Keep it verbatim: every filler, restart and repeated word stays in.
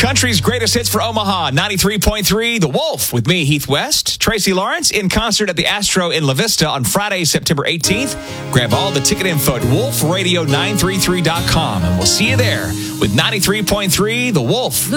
Country's greatest hits for Omaha, ninety-three point three, The Wolf, with me, Heath West. Tracy Lawrence in concert at the Astro in La Vista on Friday, September eighteenth. Grab all the ticket info at wolf radio nine three three dot com, and we'll see you there with ninety-three point three, The Wolf.